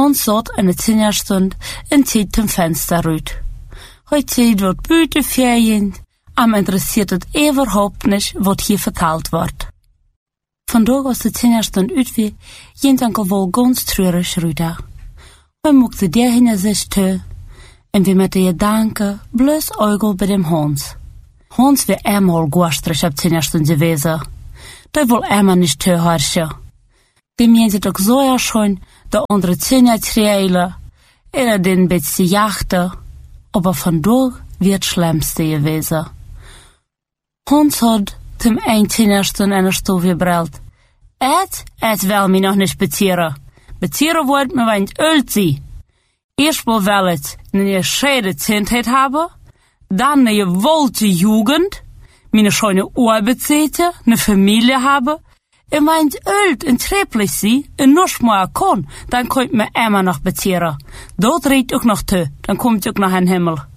Hans zat in de 10-jaarstund en ziet zum Fenster uit. Hij ziet wat buiten ferien, am interessiert het überhaupt nicht, wat hier verteld wordt. Vandaag als de 10-jaarstund uit wie, jent enkel wel ganz treurig ruida. Hij moekte der hinter zich te, en wie met de gedanken bloß Eugel bij dem Hans. Hans wie eenmaal gwastrig op 10-jaarstund gewesen. Dat wil eenmaal nicht te harsje. Dem jent ook zo ja schon, de andere 10-jaar en den beetje jachten, aber vandaag wird het schlimmste gewesen. Hans had zum een 10-jaarstund in de stoel gebreld. Het wil me nog niet betieren. Betieren wordt me wanneer het oud zie. Eerst wil het een schede Kindheit hebben, dan een gewollte Jugend, meine schöne Arbeitszeit, eine Familie hebben, en wanneer het oud en trefflich zie, en nog maar kon, dan kunt me immer noch betieren. Dat redt ook nog te, dan komt ook nog een Himmel.